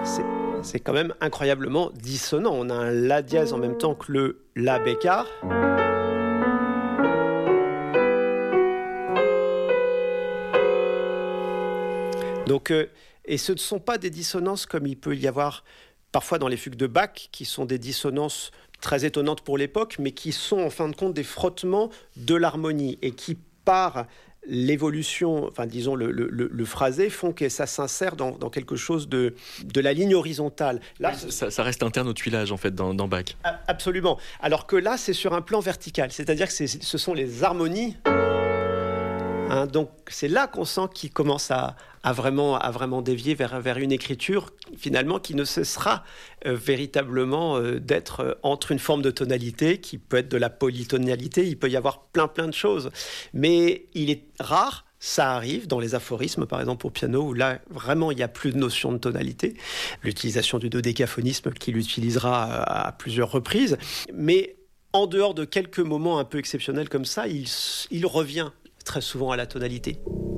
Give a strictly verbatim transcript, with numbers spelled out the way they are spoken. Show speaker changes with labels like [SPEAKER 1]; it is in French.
[SPEAKER 1] c'est, c'est quand même incroyablement dissonant. On a un La dièse en même temps que le La bécard. Donc, euh, et ce ne sont pas des dissonances comme il peut y avoir parfois dans les fugues de Bach, qui sont des dissonances très étonnantes pour l'époque, mais qui sont en fin de compte des frottements de l'harmonie et qui, par l'évolution, enfin disons le, le, le, le phrasé, font que ça s'insère dans, dans quelque chose de, de la ligne horizontale.
[SPEAKER 2] Là, oui, ça, ça reste interne au tuilage en fait dans, dans Bach.
[SPEAKER 1] Absolument. Alors que là, c'est sur un plan vertical, c'est-à-dire que c'est, ce sont les harmonies. Hein, donc c'est là qu'on sent qu'il commence à, à, vraiment, à vraiment dévier vers, vers une écriture finalement qui ne cessera euh, véritablement euh, d'être euh, entre une forme de tonalité qui peut être de la polytonalité, il peut y avoir plein plein de choses, mais il est rare. Ça arrive dans les aphorismes, par exemple au piano, où là, vraiment, il n'y a plus de notion de tonalité. L'utilisation du dodécaphonisme qu'il utilisera à, à plusieurs reprises. Mais en dehors de quelques moments un peu exceptionnels comme ça, il, il revient très souvent à la tonalité.